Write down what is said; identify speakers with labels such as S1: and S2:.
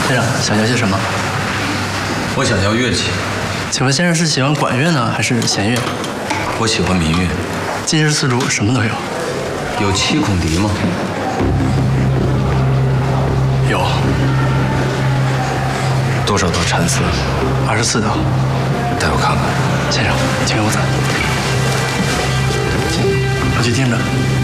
S1: 先生想要些什么？
S2: 我想要乐器。
S1: 请问先生是喜欢管乐呢，还是弦乐？
S2: 我喜欢民乐。
S1: 金丝丝竹什么都有。
S2: 有7孔笛吗？
S1: 有。多少道缠丝？24道。
S2: 带我看看。
S1: 先生，请给我伞。我去听着。